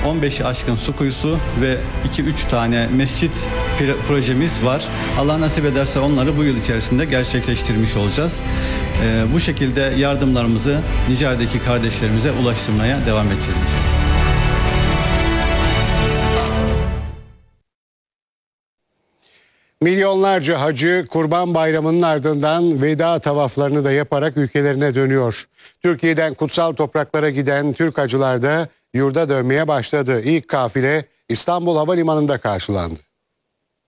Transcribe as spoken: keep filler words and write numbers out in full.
on beşi aşkın su kuyusu ve iki üç tane mescit projemiz var. Allah nasip ederse onları bu yıl içerisinde gerçekleştirmiş olacağız. Ee, bu şekilde yardımlarımızı Nijer'deki kardeşlerimize ulaştırmaya devam edeceğiz inşallah. Milyonlarca hacı Kurban Bayramı'nın ardından veda tavaflarını da yaparak ülkelerine dönüyor. Türkiye'den kutsal topraklara giden Türk hacılar da yurda dönmeye başladı. İlk kafile İstanbul Havalimanı'nda karşılandı.